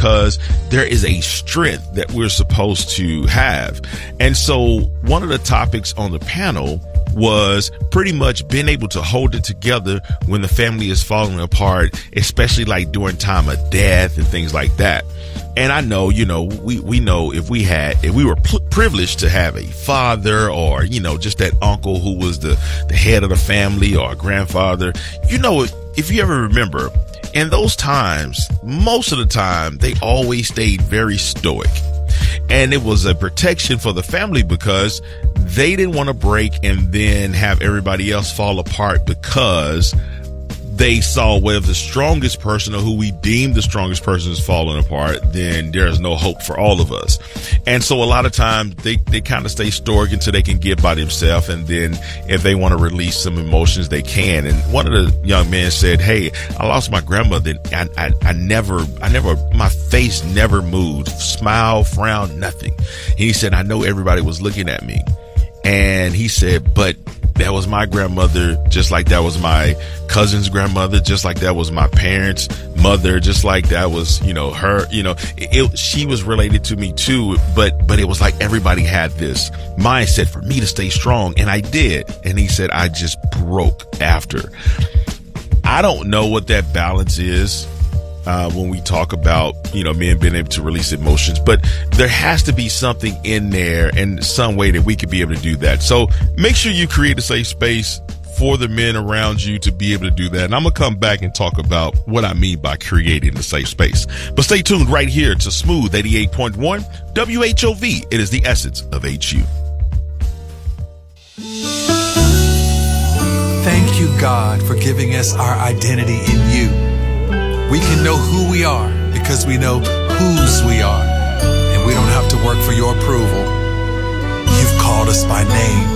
because there is a strength that we're supposed to have. And so one of the topics on the panel was pretty much being able to hold it together when the family is falling apart, especially like during time of death and things like that. And I know, we know if we were privileged to have a father or, just that uncle who was the head of the family or a grandfather, if you ever remember, in those times, most of the time, they always stayed very stoic. And it was a protection for the family because they didn't want to break and then have everybody else fall apart because they saw, well, if the strongest person or who we deem the strongest person is falling apart, then there's no hope for all of us. And so a lot of times they kind of stay stoic until they can get by themselves. And then if they want to release some emotions, they can. And one of the young men said, hey, I lost my grandmother. I never, my face never moved, smile, frown, nothing. And he said, I know everybody was looking at me. And he said, but that was my grandmother, just like that was my cousin's grandmother, just like that was my parents' mother, just like that was, her, she was related to me too. But it was like everybody had this mindset for me to stay strong. And I did. And he said, I just broke after. I don't know what that balance is. When we talk about, men being able to release emotions, but there has to be something in there and some way that we could be able to do that. So make sure you create a safe space for the men around you to be able to do that. And I'm going to come back and talk about what I mean by creating a safe space. But stay tuned right here to Smooth 88.1 WHOV. It is the essence of HU. Thank you, God, for giving us our identity in you. We can know who we are because we know whose we are. And we don't have to work for your approval. You've called us by name.